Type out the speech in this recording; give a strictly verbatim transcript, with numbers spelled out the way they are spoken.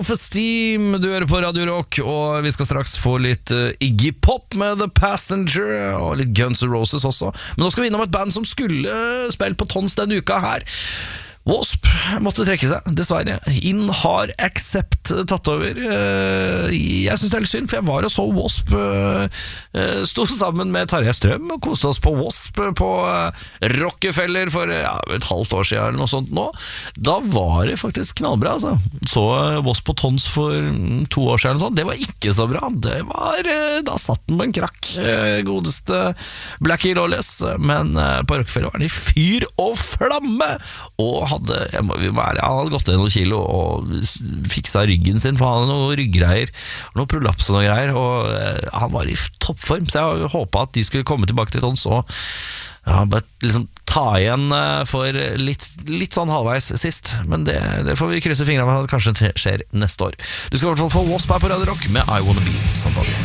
Self-esteem, du hører på Radio Rock, og vi skal straks få litt uh, Iggy Pop med The Passenger, og litt Guns N' Roses også. Men nå skal vi innom et band som skulle spille på Tons denne uka her. Wasp måtte trekke seg, dessverre. In har Accept tatt over. Jeg synes det er litt synd, for jeg var og så Wasp, stod sammen med Tarjei Strøm og koste oss på Wasp på Rockefeller for ja, et halvt år siden eller noe sånt nå. Da var det faktisk knallbra, altså. Så Wasp på Tons for to år siden eller sånt. Det var ikke så bra. Det var, da satt den på en krakk, godeste Blackie Lawless. Men på Rockefeller var den i fyr og flamme, og hadde, jeg må, vi må ærlig, han hadde gått ned noen kilo og fiksa ryggen sin, for han hadde noen rygggreier, noen prolaps og noen greier, og eh, han var i toppform, så jeg håpet at de skulle komme tilbake til Tons og ja, bare liksom ta igjen for litt, litt sånn halvveis sist, men det, det får vi krysse fingrene for at kanskje skjer neste år. Du skal i hvert fall få Wasp her på Radio Rock med I Wanna Be Somebody.